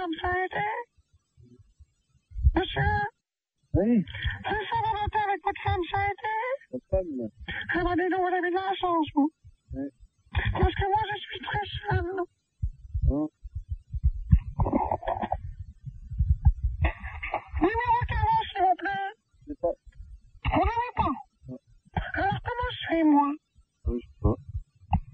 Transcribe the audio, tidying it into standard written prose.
femme ça a été? Monsieur? Oui. C'est ça Valentin avec votre femme ça a été? Votre femme? Ah bah dis donc, vous avez de la chance, vous. Oui. Parce que moi je suis très seule.